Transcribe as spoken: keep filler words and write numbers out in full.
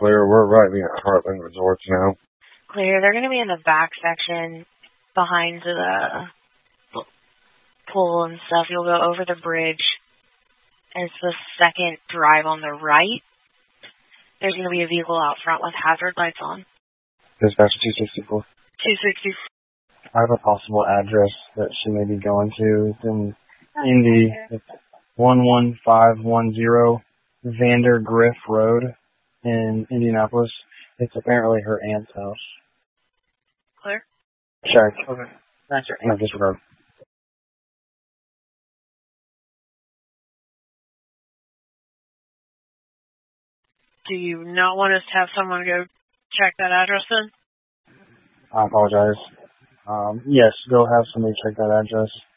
clear. We're right at Heartland Resorts now. Clear. They're going to be in the back section behind the pool and stuff. You'll go over the bridge. And it's the second drive on the right. There's going to be a vehicle out front with hazard lights on. Dispatch two sixty-four. two sixty-four. I have a possible address that she may be going to. It's in Indy. It's one one five one zero Vander Griff Road in Indianapolis. It's apparently her aunt's house. Clear? Sure. Okay. That's your aunt. Disregard. Do you not want us to have someone go check that address then? I apologize. Um, yes, go have somebody check that address.